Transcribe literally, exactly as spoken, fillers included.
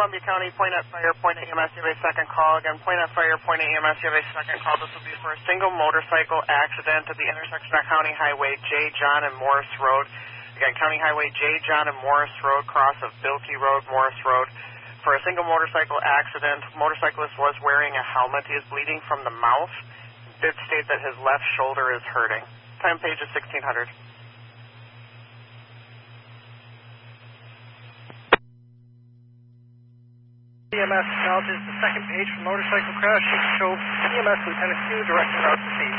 Columbia County, point at fire, point at E M S, you have a second call. Again, point at fire, point at E M S, you have a second call. This will be for a single motorcycle accident at the intersection of County Highway J. John and Morris Road. Again, County Highway J. John and Morris Road, cross of Bilkey Road, Morris Road. For a single motorcycle accident, motorcyclist was wearing a helmet. He is bleeding from the mouth. Did state that his left shoulder is hurting. Time page is sixteen hundred. E M S acknowledges the second page for motorcycle crash. Show E M S Lieutenant Q directing route to scene.